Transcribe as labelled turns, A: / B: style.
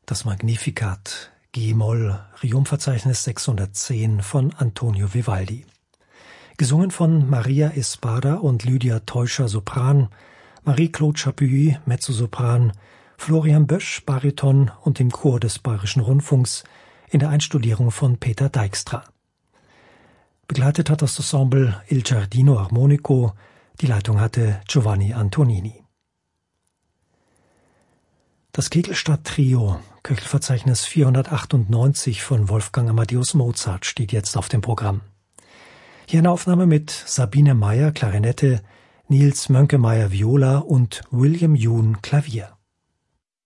A: Das Magnificat, G-Moll, Requiem-Verzeichnis 610 von Antonio Vivaldi. Gesungen von Maria Espada und Lydia Teuscher Sopran, Marie-Claude Chapuis Mezzosopran, Florian Bösch Bariton und im Chor des Bayerischen Rundfunks in der Einstudierung von Peter Dijkstra. Begleitet hat das Ensemble Il Giardino Armonico, die Leitung hatte Giovanni Antonini. Das Kegelstadt-Trio, Köchelverzeichnis 498 von Wolfgang Amadeus Mozart, steht jetzt auf dem Programm. Hier eine Aufnahme mit Sabine Meyer, Klarinette, Nils Mönkemeyer, Viola und William Yoon, Klavier.